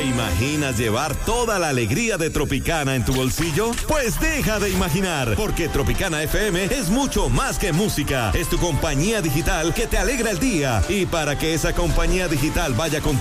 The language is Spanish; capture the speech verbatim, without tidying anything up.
¿Te imaginas llevar toda la alegría de Tropicana en tu bolsillo? Pues deja de imaginar, porque Tropicana F M es mucho más que música. Es tu compañía digital que te alegra el día. Y para que esa compañía digital vaya contigo,